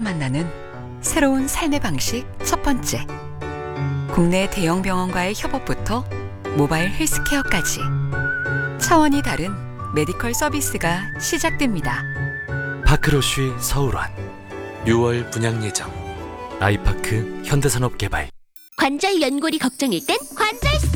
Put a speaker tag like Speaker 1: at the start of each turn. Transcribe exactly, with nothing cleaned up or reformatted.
Speaker 1: 만나는 새로운 삶의 방식 첫 번째. 국내 대형 병원과의 협업부터 모바일 헬스케어까지 차원이 다른 메디컬 서비스가 시작됩니다.
Speaker 2: 파크로쉬 서울원 유월 분양 예정. 아이파크 현대산업개발.
Speaker 3: 관절 연골이 걱정일 땐 관절스타!